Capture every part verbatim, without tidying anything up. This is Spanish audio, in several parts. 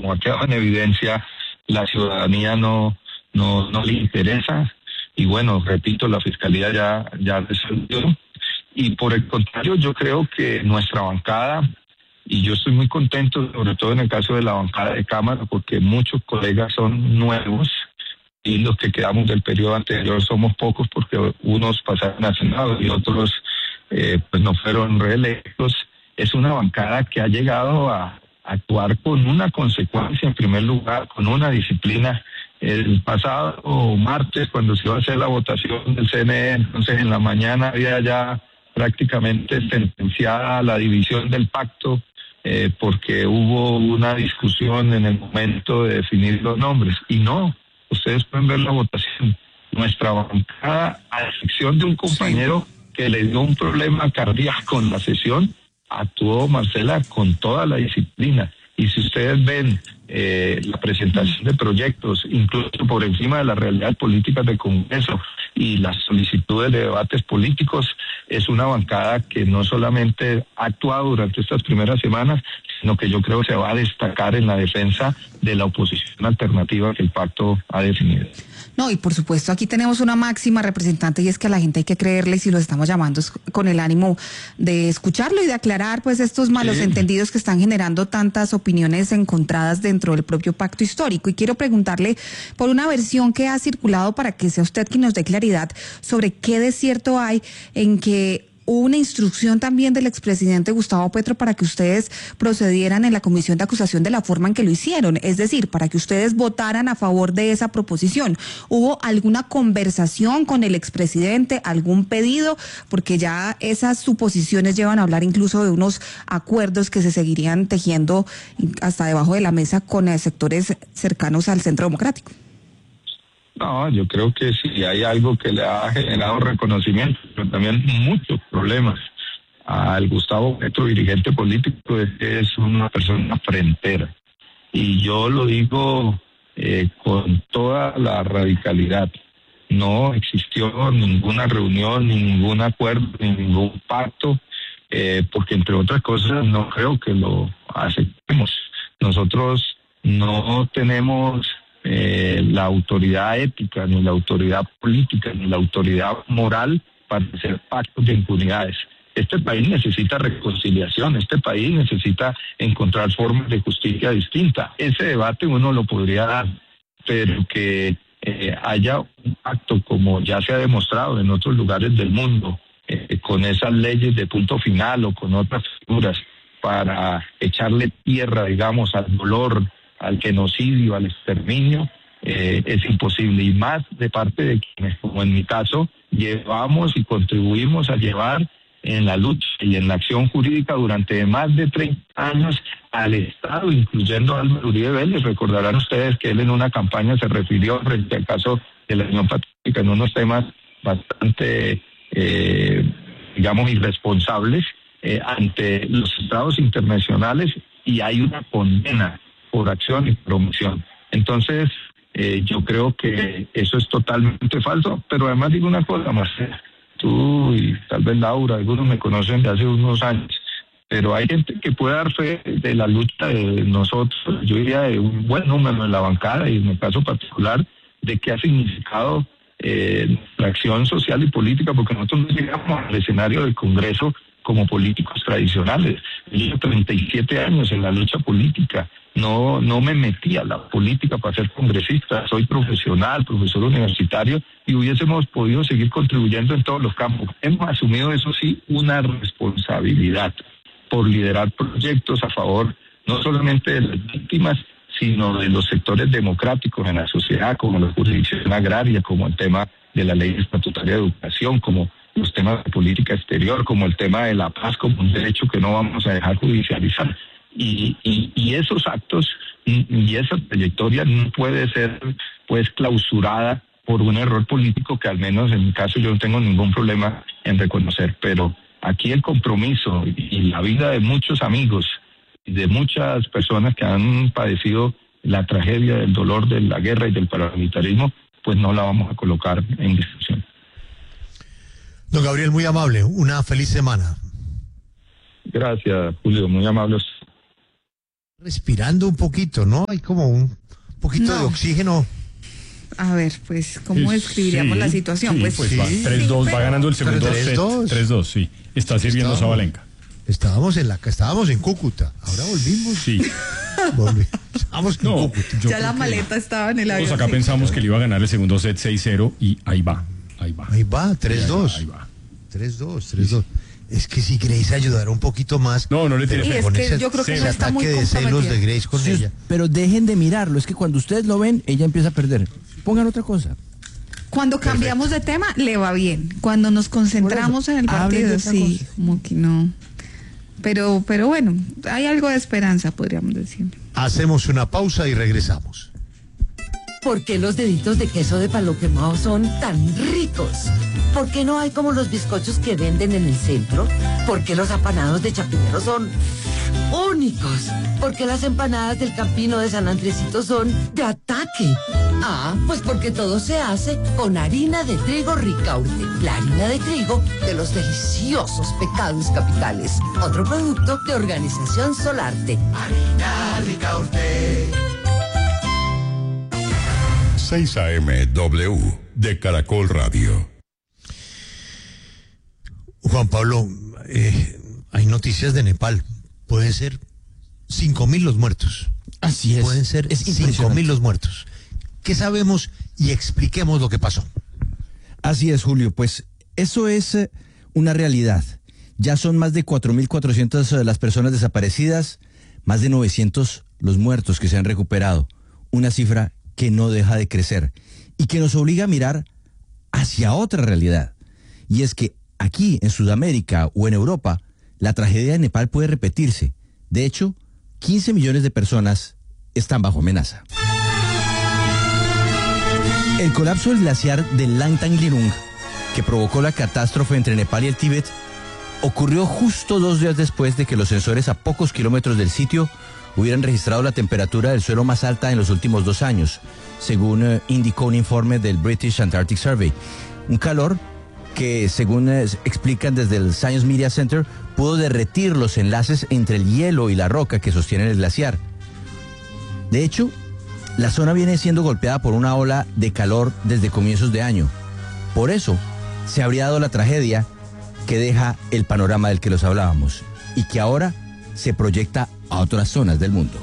como ha quedado en evidencia, la ciudadanía no, no, no le interesa. Y bueno, repito, la Fiscalía ya, ya resolvió. Y por el contrario, yo creo que nuestra bancada, y yo estoy muy contento, sobre todo en el caso de la bancada de Cámara, porque muchos colegas son nuevos y los que quedamos del periodo anterior somos pocos porque unos pasaron a Senado y otros eh, pues no fueron reelectos. Es una bancada que ha llegado a actuar con una consecuencia, en primer lugar, con una disciplina. El pasado martes, cuando se iba a hacer la votación del C N E, entonces en la mañana había ya prácticamente sentenciada la división del pacto, eh, porque hubo una discusión en el momento de definir los nombres. Y no, ustedes pueden ver la votación. Nuestra bancada, a excepción de un compañero sí. que le dio un problema cardíaco en la sesión, actuó, Marcela, con toda la disciplina. Y si ustedes ven eh, la presentación de proyectos, incluso por encima de las realidades políticas del Congreso y las solicitudes de debates políticos, es una bancada que no solamente ha actuado durante estas primeras semanas, sino que yo creo se va a destacar en la defensa de la oposición alternativa que el pacto ha definido. No, y por supuesto aquí tenemos una máxima, representante, y es que a la gente hay que creerle, y si lo estamos llamando es con el ánimo de escucharlo y de aclarar pues estos malos sí. entendidos que están generando tantas opiniones encontradas dentro del propio pacto histórico. Y quiero preguntarle por una versión que ha circulado para que sea usted quien nos dé claridad sobre qué de cierto hay en que hubo una instrucción también del expresidente Gustavo Petro para que ustedes procedieran en la comisión de acusación de la forma en que lo hicieron, es decir, para que ustedes votaran a favor de esa proposición. ¿Hubo alguna conversación con el expresidente, algún pedido? Porque ya esas suposiciones llevan a hablar incluso de unos acuerdos que se seguirían tejiendo hasta debajo de la mesa con sectores cercanos al Centro Democrático. No, yo creo que sí hay algo que le ha generado reconocimiento, pero también muchos problemas. Al Gustavo Petro, dirigente político, es una persona frentera. Y yo lo digo eh, con toda la radicalidad. No existió ninguna reunión, ni ningún acuerdo, ni ningún pacto, eh, porque entre otras cosas no creo que lo aceptemos. Nosotros no tenemos Eh, la autoridad ética, ni la autoridad política, ni la autoridad moral para hacer pactos de impunidades. Este país necesita reconciliación, este país necesita encontrar formas de justicia distinta. Ese debate uno lo podría dar, pero que eh, haya un pacto como ya se ha demostrado en otros lugares del mundo, eh, con esas leyes de punto final o con otras figuras para echarle tierra, digamos, al dolor, al genocidio, al exterminio, eh, es imposible. Y más de parte de quienes, como en mi caso, llevamos y contribuimos a llevar en la lucha y en la acción jurídica durante más de treinta años al Estado, incluyendo a Álvaro Uribe Vélez. Recordarán ustedes que él en una campaña se refirió frente al caso de la Unión Patriótica en unos temas bastante, eh, digamos, irresponsables eh, ante los tratados internacionales, y hay una condena por acción y por omisión. Entonces, eh, yo creo que eso es totalmente falso, pero además digo una cosa, Marcela, tú y tal vez Laura, algunos me conocen de hace unos años, pero hay gente que puede dar fe de la lucha de nosotros, yo diría de un buen número en la bancada, y en el caso particular, de qué ha significado eh, la acción social y política, porque nosotros no llegamos al escenario del Congreso como políticos tradicionales. Yo llevo treinta y siete años en la lucha política. No, no me metí a la política para ser congresista, soy profesional, profesor universitario, y hubiésemos podido seguir contribuyendo en todos los campos. Hemos asumido, eso sí, una responsabilidad por liderar proyectos a favor no solamente de las víctimas, sino de los sectores democráticos en la sociedad, como la jurisdicción agraria, como el tema de la ley estatutaria de educación, como los temas de política exterior, como el tema de la paz como un derecho que no vamos a dejar judicializar. Y, y, y esos actos y, y esa trayectoria no puede ser pues clausurada por un error político que al menos en mi caso yo no tengo ningún problema en reconocer, pero aquí el compromiso y la vida de muchos amigos, de muchas personas que han padecido la tragedia del dolor de la guerra y del paramilitarismo, pues no la vamos a colocar en discusión. Don Gabriel, muy amable, una feliz semana. Gracias, Julio, muy amable. Respirando un poquito, ¿no? Hay como un poquito No. de oxígeno. A ver, pues, ¿cómo Sí, describiríamos la situación? sí, pues, pues sí, va tres dos, pero- va ganando el segundo tres set. dos. tres dos, sí. Está sirviendo Estábamos- Sabalenka. Estábamos en la estábamos en Cúcuta, ahora volvimos. Sí. Volvimos. Estábamos en No, Cúcuta. yo ya creo la que maleta estaba en el avión. todos acá sí. pensamos que le iba a ganar el segundo set seis cero y ahí va. Ahí va. Ahí va, tres dos. Ahí va. tres dos, tres dos. Es que si Grace ayudara un poquito más. No, no le pero tiene Y es con que ese- yo creo que ese no está muy ataque de celos de comprometida. Grace con Sí, ella. pero dejen de mirarlo, es que cuando ustedes lo ven, ella empieza a perder. Pongan otra cosa. Cuando cambiamos de tema, le va bien. Cuando nos concentramos Por en eso, el hablen de partido, otra sí, cosa. como que no. Pero, pero bueno, hay algo de esperanza, podríamos decir. Hacemos una pausa y regresamos. ¿Por qué los deditos de queso de palo quemado son tan ricos? ¿Por qué no hay como los bizcochos que venden en el centro? ¿Por qué los apanados de Chapinero son únicos? ¿Por qué las empanadas del Campino de San Andresito son de ataque? Ah, pues porque todo se hace con harina de trigo Ricaurte, la harina de trigo de los deliciosos Pecados Capitales. Otro producto de Organización Solarte. seis A M W de Caracol Radio. Juan Pablo, eh, hay noticias de Nepal. Pueden ser cinco mil los muertos. Así es. Pueden ser es cinco impresionante. mil los muertos. ¿Qué sabemos? Y expliquemos lo que pasó. Así es, Julio. Pues eso es eh, una realidad. Ya son más de cuatro mil cuatrocientas eh, las personas desaparecidas, más de novecientos los muertos que se han recuperado. Una cifra que no deja de crecer y que nos obliga a mirar hacia otra realidad. Y es que aquí, en Sudamérica o en Europa, la tragedia de Nepal puede repetirse. De hecho, quince millones de personas están bajo amenaza. El colapso del glaciar del Langtang Lirung, que provocó la catástrofe entre Nepal y el Tíbet, ocurrió justo dos días después de que los sensores a pocos kilómetros del sitio hubieran registrado la temperatura del suelo más alta en los últimos dos años, según eh, indicó un informe del British Antarctic Survey. Un calor que, según eh, explican desde el Science Media Center, pudo derretir los enlaces entre el hielo y la roca que sostienen el glaciar. De hecho, la zona viene siendo golpeada por una ola de calor desde comienzos de año. Por eso, se habría dado la tragedia que deja el panorama del que los hablábamos y que ahora se proyecta a otras zonas del mundo.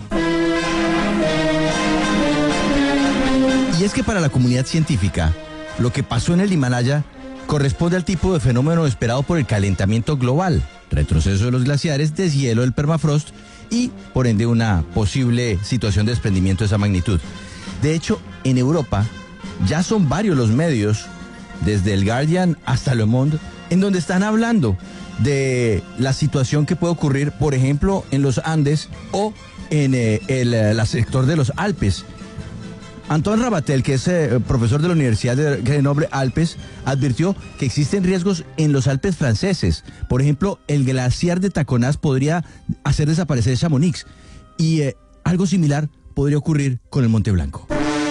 Y es que para la comunidad científica, lo que pasó en el Himalaya corresponde al tipo de fenómeno esperado por el calentamiento global, retroceso de los glaciares, deshielo del permafrost y, por ende, una posible situación de desprendimiento de esa magnitud. De hecho, en Europa ya son varios los medios, desde el Guardian hasta Le Monde, en donde están hablando de la situación que puede ocurrir, por ejemplo, en los Andes o en eh, el, el sector de los Alpes. Antoine Rabatel, que es eh, profesor de la Universidad de Grenoble Alpes, advirtió que existen riesgos en los Alpes franceses. Por ejemplo, el glaciar de Taconás podría hacer desaparecer Chamonix y eh, algo similar podría ocurrir con el Monte Blanco.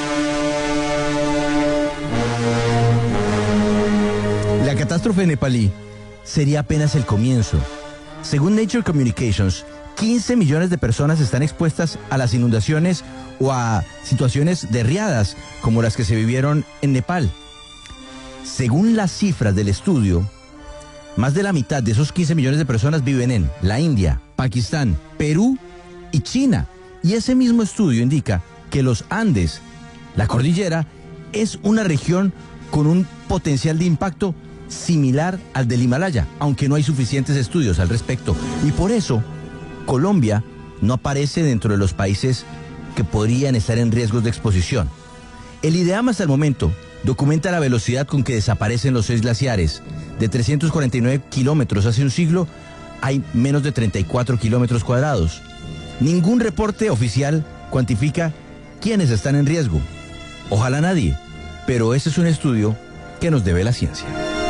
La catástrofe nepalí sería apenas el comienzo. Según Nature Communications, quince millones de personas están expuestas a las inundaciones o a situaciones de riadas como las que se vivieron en Nepal. Según las cifras del estudio, más de la mitad de esos quince millones de personas viven en la India, Pakistán, Perú y China. Y ese mismo estudio indica que los Andes, la cordillera, es una región con un potencial de impacto similar al del Himalaya, aunque no hay suficientes estudios al respecto. Y por eso, Colombia no aparece dentro de los países que podrían estar en riesgos de exposición. El IDEAM hasta el momento documenta la velocidad con que desaparecen los seis glaciares. De trescientos cuarenta y nueve kilómetros hace un siglo, hay menos de treinta y cuatro kilómetros cuadrados. Ningún reporte oficial cuantifica quiénes están en riesgo. Ojalá nadie, pero ese es un estudio que nos debe la ciencia.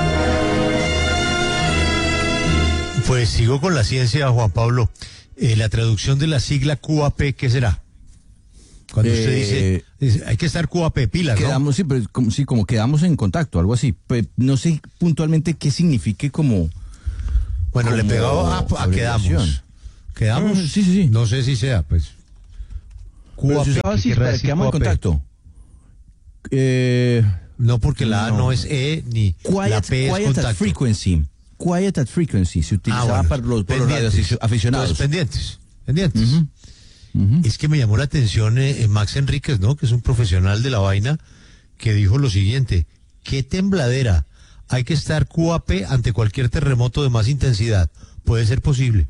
Pues sigo con la ciencia, Juan Pablo. Eh, la traducción de la sigla Q A P, ¿qué será? Cuando Eh, usted dice, dice, hay que estar Q A P, pilas, ¿no? Quedamos, sí, pero como, sí, como quedamos en contacto, algo así. Pues, no sé puntualmente qué signifique como... Bueno, le como pegaba a, a abreviación. quedamos. ¿Quedamos? Ah, sí, sí, sí. No sé si sea, pues. Q A P. Pero si ¿Qué querrá para decir que vamos en Q A P? contacto. Eh, No, porque la A no. no es E ni la quiet, P es quiet at contacto. frequency. Quiet at frequency se utilizaba Ah, bueno. para los, para los Pendientes. radioaficionados. Entonces, pendientes, pendientes. Ujú, ujú. Es que me llamó la atención eh, Max Enríquez, ¿no? Que es un profesional de la vaina, que dijo lo siguiente: qué tembladera. Hay que estar Q A P ante cualquier terremoto de más intensidad. Puede ser posible.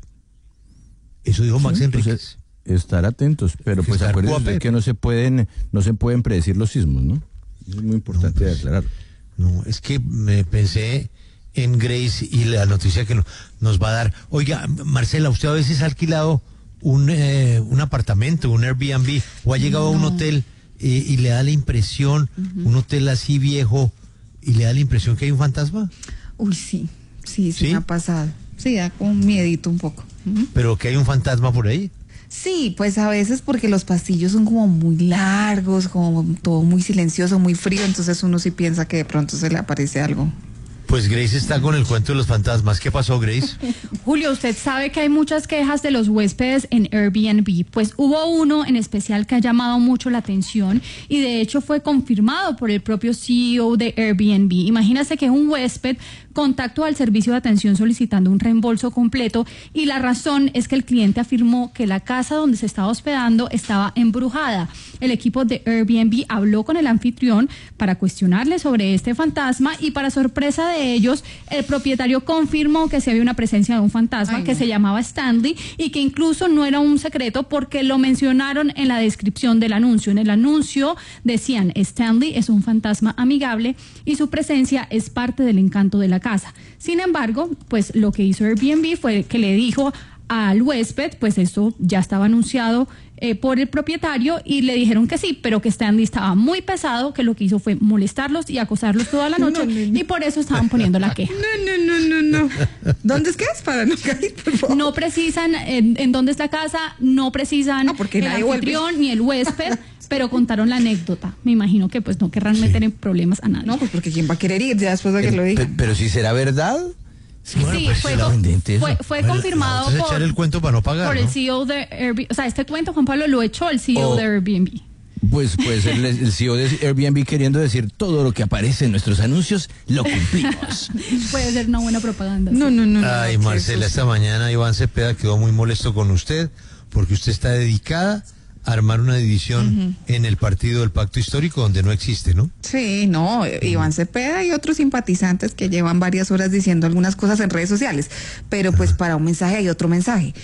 Eso dijo Max Sí, Enríquez. pues, eh, estar atentos, pero pues Estar acuérdense Q A P. que no se pueden, no se pueden predecir los sismos, ¿no? Eso es muy importante No, pues, aclarar. No, es que me pensé en Grace y la noticia que no- nos va a dar. Oiga, Marcela, ¿usted a veces ha alquilado un, eh, un apartamento, un Airbnb, o ha llegado a un hotel eh, y le da la impresión, un hotel así viejo, y le da la impresión que hay un fantasma? Uy, sí, sí, sí, ¿Sí? me ha pasado. Sí, da como un miedito un poco. Ujú. ¿Pero que hay un fantasma por ahí? Sí, pues a veces porque los pasillos son como muy largos, como todo muy silencioso, muy frío, entonces uno sí piensa que de pronto se le aparece algo. Pues Grace está con el cuento de los fantasmas. ¿Qué pasó, Grace? Julio, usted sabe que hay muchas quejas de los huéspedes en Airbnb. Pues hubo uno en especial que ha llamado mucho la atención y de hecho fue confirmado por el propio C E O de Airbnb. Imagínese que un huésped contactó al servicio de atención solicitando un reembolso completo y la razón es que el cliente afirmó que la casa donde se estaba hospedando estaba embrujada. El equipo de Airbnb habló con el anfitrión para cuestionarle sobre este fantasma y para sorpresa de ellos, el propietario confirmó que se había una presencia de un fantasma Ay, que no. se llamaba Stanley y que incluso no era un secreto porque lo mencionaron en la descripción del anuncio. En el anuncio decían: Stanley es un fantasma amigable y su presencia es parte del encanto de la casa. Sin embargo, pues lo que hizo Airbnb fue que le dijo al huésped, pues esto ya estaba anunciado eh, por el propietario y le dijeron que sí, pero que Stanley estaba muy pesado, que lo que hizo fue molestarlos y acosarlos toda la noche No, no, no. y por eso estaban poniendo la queja. No, no, no, no, no. ¿Dónde es que es para no caer, por favor? No precisan en, en dónde es la casa, no precisan No, porque el nadie anfitrión ni el huésped, pero contaron la anécdota. Me imagino que pues no querrán meter en problemas a nadie. No, pues porque ¿quién va a querer ir ya después de que lo Pe- diga? pero si será verdad. Bueno, Sí, pues, fue, la- co- vendente eso. fue, fue Bueno, confirmado entonces por, echar el cuento para no pagar, por el ¿no? C E O de Airbnb. O sea, este cuento, Juan Pablo, lo echó el C E O Oh. de Airbnb. Pues, pues el, el C E O de Airbnb queriendo decir todo lo que aparece en nuestros anuncios, lo cumplimos. Puede ser una buena propaganda. No, sí. no, no. no, Ay, qué Marcela, susto. esta mañana Iván Cepeda quedó muy molesto con usted porque usted está dedicada a armar una división en el partido del Pacto Histórico donde no existe, ¿no? Sí, no, Iván Cepeda y otros simpatizantes que llevan varias horas diciendo algunas cosas en redes sociales, pero pues para un mensaje hay otro mensaje.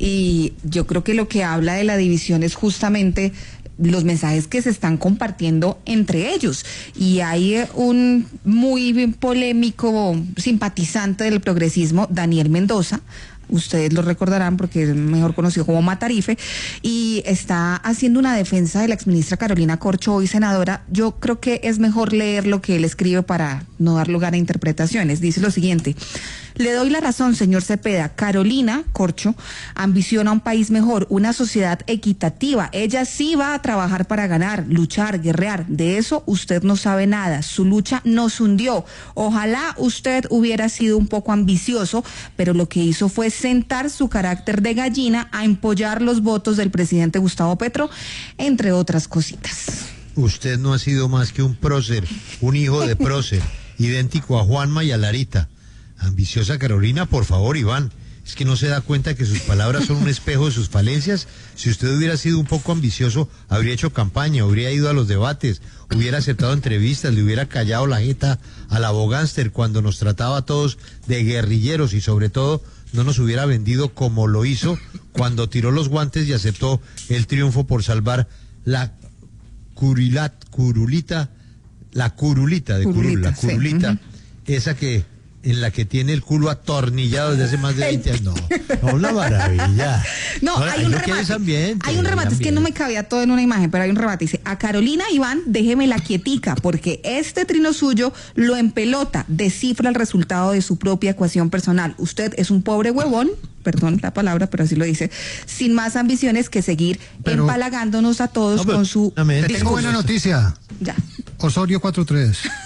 Y yo creo que lo que habla de la división es justamente los mensajes que se están compartiendo entre ellos. Y hay eh, un muy polémico simpatizante del progresismo, Daniel Mendoza. Ustedes lo recordarán porque es mejor conocido como Matarife, y está haciendo una defensa de la exministra Carolina Corcho, hoy senadora. Yo creo que es mejor leer lo que él escribe para no dar lugar a interpretaciones. Dice lo siguiente: le doy la razón, señor Cepeda. Carolina Corcho ambiciona un país mejor, una sociedad equitativa. Ella sí va a trabajar para ganar, luchar, guerrear. De eso usted no sabe nada. Su lucha nos hundió. Ojalá usted hubiera sido un poco ambicioso, pero lo que hizo fue sentar su carácter de gallina a empollar los votos del presidente Gustavo Petro, entre otras cositas. Usted no ha sido más que un prócer, un hijo de prócer, idéntico a Juanma y a Larita. Ambiciosa Carolina, por favor, Iván. ¿Es que no se da cuenta que sus palabras son un espejo de sus falencias? Si usted hubiera sido un poco ambicioso, habría hecho campaña, habría ido a los debates, hubiera aceptado entrevistas, le hubiera callado la jeta a la Bogánster cuando nos trataba a todos de guerrilleros y sobre todo no nos hubiera vendido como lo hizo cuando tiró los guantes y aceptó el triunfo por salvar la curilat, curulita, la curulita de curul, Curulita, la sí, curulita, ujú. esa que en la que tiene el culo atornillado desde hace más de veinte años. No, no, una maravilla. No, hay un lo que remate. es ambiente, Hay un remate, es que no me ambiente. cabía todo en una imagen, pero hay un remate. Dice: a Carolina, Iván, déjeme la quietica, porque este trino suyo lo empelota, descifra el resultado de su propia ecuación personal. Usted es un pobre huevón, perdón la palabra, pero así lo dice, sin más ambiciones que seguir Pero- empalagándonos a todos No, pero- con su Amén. Te tengo buena noticia. Ya. Osorio cuatro tres.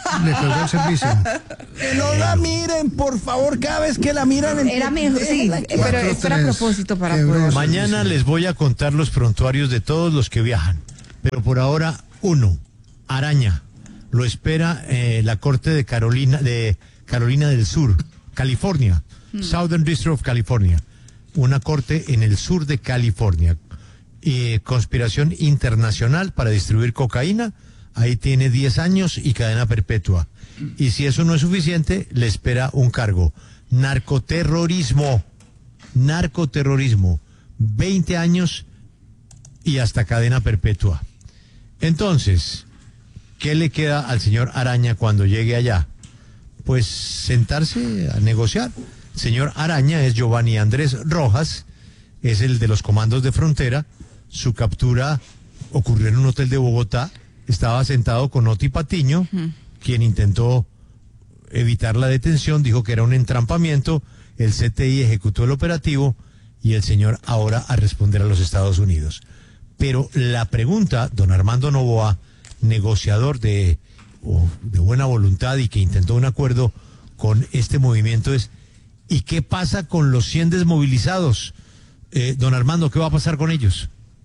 le colgó el servicio. Que no la miren, por favor, cada vez que la miran. Era mejor, sí, pero es para propósito, para poder. Mañana les voy a contar los prontuarios de todos los que viajan. Pero por ahora, uno, Araña. Lo espera eh, la Corte de Carolina, de Carolina del Sur, California, mm. Southern District of California. Una corte en el sur de California. Eh, conspiración internacional para distribuir cocaína. Ahí tiene diez años y cadena perpetua. Y si eso no es suficiente, le espera un cargo. Narcoterrorismo. Narcoterrorismo. veinte años y hasta cadena perpetua. Entonces, ¿qué le queda al señor Araña cuando llegue allá? Pues sentarse a negociar. El señor Araña es Giovanni Andrés Rojas, es el de los comandos de frontera. Su captura ocurrió en un hotel de Bogotá. Estaba sentado con Oti Patiño, uh-huh. quien intentó evitar la detención, dijo que era un entrampamiento. El C T I ejecutó el operativo y el señor ahora a responder a los Estados Unidos. Pero la pregunta, don Armando Novoa, negociador de, oh, de buena voluntad y que intentó un acuerdo con este movimiento, es ¿y qué pasa con los cien desmovilizados? Eh, don Armando, ¿qué va a pasar con ellos?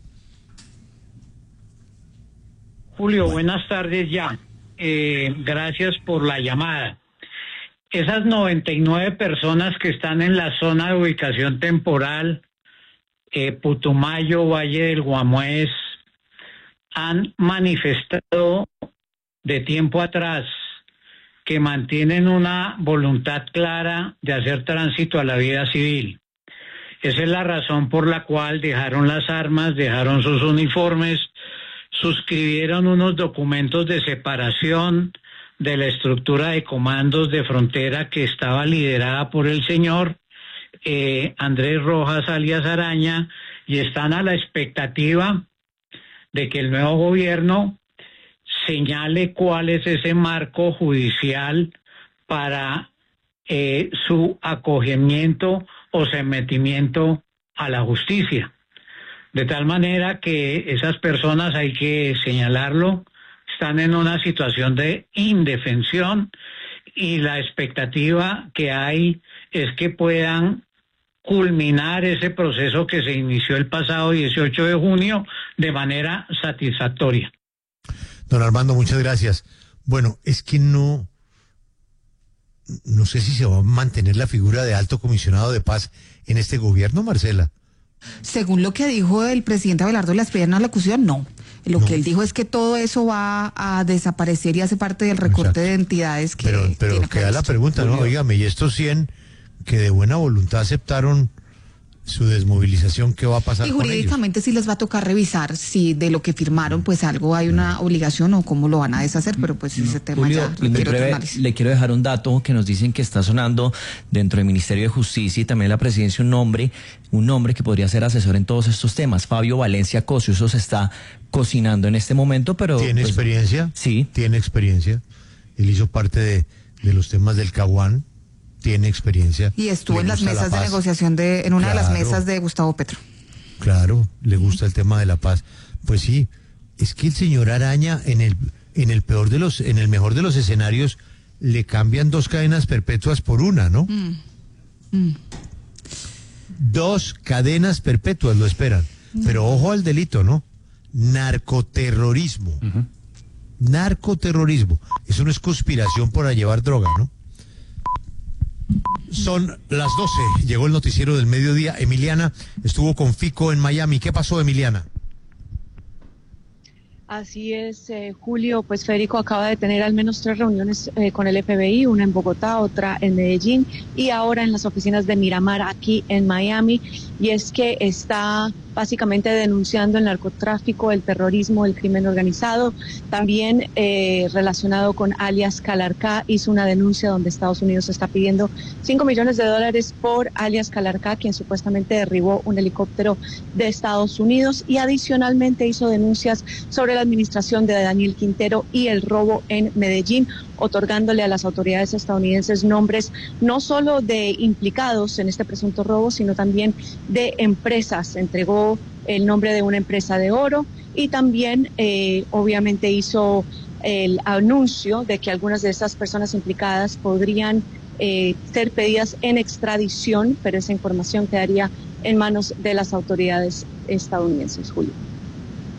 Julio, bueno. Buenas tardes ya. Eh, gracias por la llamada. Esas noventa y nueve personas que están en la zona de ubicación temporal, eh, Putumayo, Valle del Guamués, han manifestado de tiempo atrás que mantienen una voluntad clara de hacer tránsito a la vida civil. Esa es la razón por la cual dejaron las armas, dejaron sus uniformes, suscribieron unos documentos de separación de la estructura de comandos de frontera que estaba liderada por el señor eh, Andrés Rojas alias Araña, y están a la expectativa de que el nuevo gobierno señale cuál es ese marco judicial para eh, su acogimiento o sometimiento a la justicia. De tal manera que esas personas, hay que señalarlo, están en una situación de indefensión y la expectativa que hay es que puedan culminar ese proceso que se inició el pasado dieciocho de junio de manera satisfactoria. Don Armando, muchas gracias. Bueno, es que no, no sé si se va a mantener la figura de alto comisionado de paz en este gobierno, Marcela. Según lo que dijo el presidente Abelardo Lasprilla en la locución, no. Lo no. que él dijo es que todo eso va a desaparecer y hace parte del recorte Exacto. de entidades que Pero, pero tiene queda la pregunta, ¿no? Óigame, y estos cien que de buena voluntad aceptaron su desmovilización, ¿qué va a pasar y con ellos? Y jurídicamente sí les va a tocar revisar si de lo que firmaron pues algo hay una obligación o cómo lo van a deshacer, pero pues no, ese tema Julio, ya requiere otro análisis. Le quiero dejar un dato que nos dicen que está sonando dentro del Ministerio de Justicia y también la Presidencia un nombre, un nombre que podría ser asesor en todos estos temas, Fabio Valencia Cosio. Eso se está cocinando en este momento, pero... ¿Tiene pues, experiencia? Sí. Tiene experiencia. Él hizo parte de, de los temas del Caguán. Tiene experiencia. Y estuvo en las mesas de negociación de, en una claro, de las mesas de Gustavo Petro. Claro, le gusta el tema de la paz. Pues sí, es que el señor Araña en el, en el peor de los, en el mejor de los escenarios, le cambian dos cadenas perpetuas por una, ¿no? Mm. Mm. Dos cadenas perpetuas lo esperan. Mm. Pero ojo al delito, ¿no? Narcoterrorismo. Uh-huh. Narcoterrorismo. Eso no es conspiración para llevar droga, ¿no? Son las doce, llegó el noticiero del mediodía. Emiliana estuvo con Fico en Miami. ¿Qué pasó, Emiliana? Así es, eh, Julio, pues Federico acaba de tener al menos tres reuniones eh, con el F B I, una en Bogotá, otra en Medellín y ahora en las oficinas de Miramar aquí en Miami, y es que está básicamente denunciando el narcotráfico, el terrorismo, el crimen organizado. También eh, relacionado con alias Calarcá, hizo una denuncia donde Estados Unidos está pidiendo cinco millones de dólares por alias Calarcá, quien supuestamente derribó un helicóptero de Estados Unidos, y adicionalmente hizo denuncias sobre la administración de Daniel Quintero y el robo en Medellín, otorgándole a las autoridades estadounidenses nombres no solo de implicados en este presunto robo, sino también de empresas. Entregó el nombre de una empresa de oro y también eh, obviamente hizo el anuncio de que algunas de estas personas implicadas podrían eh, ser pedidas en extradición, pero esa información quedaría en manos de las autoridades estadounidenses, Julio.